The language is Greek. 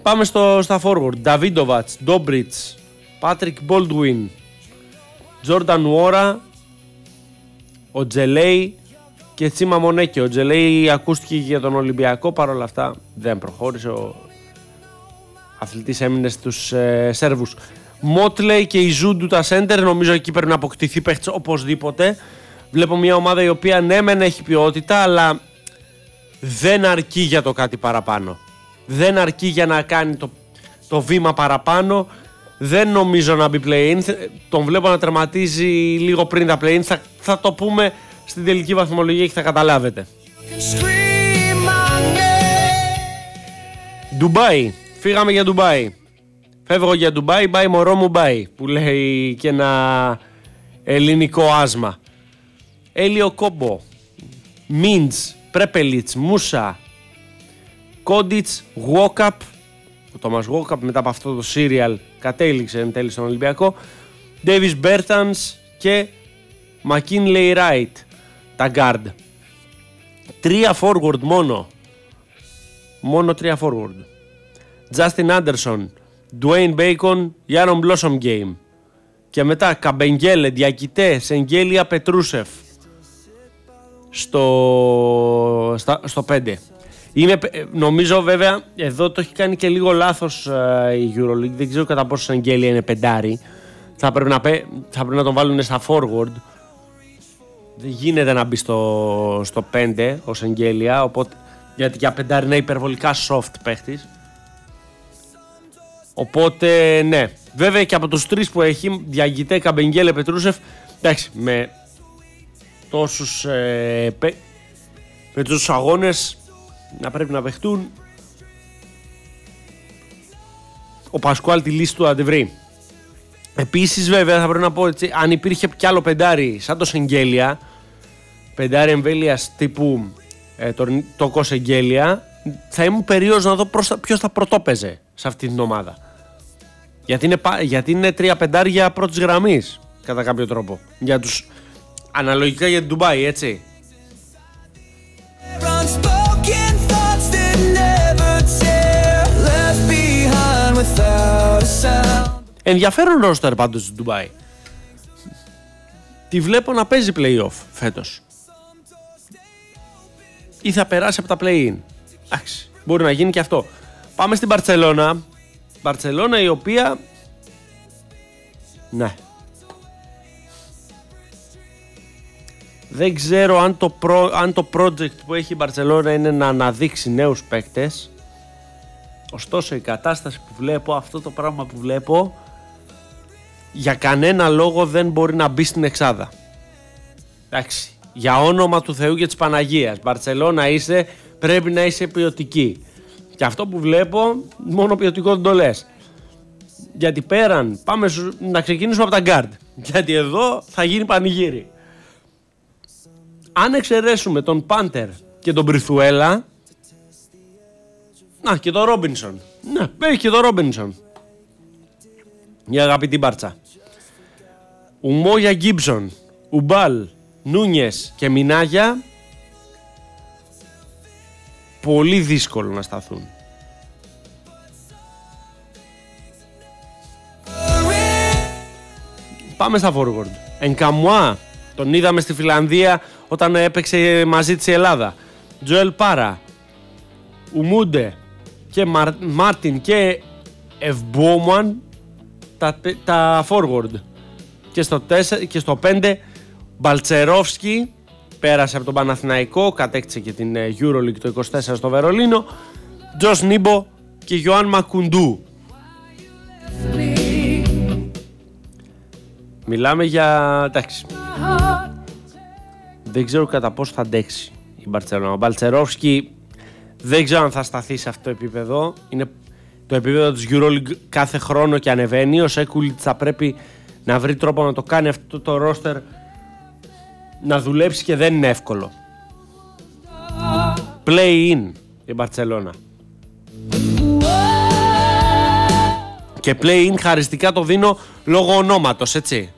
Πάμε στα forward. Νταβίντοβατς, Ντόμπριτς, Πάτρικ Μπόλντουιν, Τζόρνταν Ουόρα, ο Τζελέι και Τσίμα Μονέκη. Ο Τζελέι ακούστηκε για τον Ολυμπιακό, παρόλα αυτά δεν προχώρησε. Ο αθλητής έμεινε στους Σέρβους. Μότλεϊ και η Ζούντου τα σέντερ. Νομίζω εκεί πρέπει να αποκτηθεί παίχτης οπωσδήποτε. Βλέπω μια ομάδα η οποία ναι μεν έχει ποιότητα, αλλά δεν αρκεί για το κάτι παραπάνω. Δεν αρκεί για να κάνει το βήμα παραπάνω. Δεν νομίζω να μπει play-in. Τον βλέπω να τερματίζει λίγο πριν τα play-in. Θα το πούμε στην τελική βαθμολογία και θα καταλάβετε. Ντουμπάι. Φύγαμε για Ντουμπάι. Φεύγω για Ντουμπάι, μπάει μωρό μου μπάει, που λέει και ένα ελληνικό άσμα. Έλιο Κόμπο, Μίντς, Πρέπελιτς, Μούσα, Κόντιτς, Γουόκαπ. Ο Τόμας Γουόκαπ μετά από αυτό το σύριαλ κατέληξε εν τέλει στον Ολυμπιακό. Ντέιβις Μπέρτανς και Μακίνλεϊ Ράιτ, τα guard. 3 forward μόνο 3 forward. Justin Anderson, Dwayne Bacon, Yaron Blossom Game. Και μετά Καμπεγγέλε, Διακητέ, Σεγγέλια, Πετρούσεφ στο 5. Νομίζω βέβαια εδώ το έχει κάνει και λίγο λάθος η EuroLeague. Δεν ξέρω κατά πόσο Σεγγέλια είναι πεντάρι. Θα πρέπει να τον βάλουν στα forward. Δεν γίνεται να μπει στο 5 ο Σεγγέλια, οπότε, γιατί για πεντάρι είναι υπερβολικά soft παίχτης. Οπότε ναι, βέβαια και από τους 3 που έχει, Διαγητέ, Καμπεγγέλε, Πετρούσεφ, εντάξει, με τόσους αγώνες να πρέπει να παιχτούν, ο Πασκουάλ τη λύση του θα τη βρει. Επίσης βέβαια θα πρέπει να πω έτσι, αν υπήρχε κι άλλο πεντάρι σαν το Σεγγέλια, πεντάρι εμβέλειας τύπου το Κοσεγγέλια, θα ήμουν περίεργος να δω ποιος θα πρωτόπαιζε σε αυτή την ομάδα. Γιατί είναι 3 πεντάρια πρώτης γραμμής κατά κάποιο τρόπο. Για τους, αναλογικά για την Ντουμπάι, έτσι. Ενδιαφέρον ρόστερ πάντως στην Ντουμπάι. Τη βλέπω να παίζει play-off φέτος. Ή θα περάσει από τα play-in. Εντάξει, μπορεί να γίνει και αυτό. Πάμε στην Μπαρτσελώνα. Μπαρτσελώνα η οποία... Ναι. Δεν ξέρω αν το project που έχει η Μπαρτσελώνα είναι να αναδείξει νέους παίκτες. Ωστόσο η κατάσταση που βλέπω, αυτό το πράγμα που βλέπω, για κανένα λόγο δεν μπορεί να μπει στην εξάδα. Εντάξει, για όνομα του Θεού και της Παναγίας, Μπαρτσελώνα είσαι, πρέπει να είσαι ποιοτική. Και αυτό που βλέπω, μόνο ποιοτικό δεν το λες. Γιατί πέραν, πάμε να ξεκινήσουμε από τα γκάρντ. Γιατί εδώ θα γίνει πανηγύρι. Αν εξαιρέσουμε τον Πάντερ και τον Μπριθουέλα, να, και τον Ρόμπινσον. Ναι, έχει και τον Ρόμπινσον. Η αγαπητή Μπάρτσα. Ουμόγια Γκίμπσον, Ουμπάλ, Νούνιες και Μινάγια, πολύ δύσκολο να σταθούν. Πάμε στα forward. Ενκαμουά, τον είδαμε στη Φιλανδία όταν έπαιξε μαζί της η Ελλάδα. Τζοέλ Πάρα, Ουμούντε και Μάρτιν και Ευμπόμαν, τα forward. Και στο 5 Μπαλτσερόφσκι, πέρασε από τον Παναθηναϊκό, κατέκτησε και την EuroLeague το 24 στο Βερολίνο. Τζος Νίμπο και Γιωάν Μακουντού. Μιλάμε για... εντάξει. Δεν ξέρω κατά πόσο θα αντέξει η Μπαρτσελόνα. Ο Μπαλτσερόφσκι δεν ξέρω αν θα σταθεί σε αυτό το επίπεδο. Είναι το επίπεδο της EuroLeague κάθε χρόνο και ανεβαίνει. Ο Σέκουλιτς θα πρέπει να βρει τρόπο να το κάνει αυτό το ρόστερ να δουλέψει και δεν είναι εύκολο. Play-in η Μπαρτσελόνα. Και play-in χαριστικά το δίνω λόγω ονόματος, έτσι.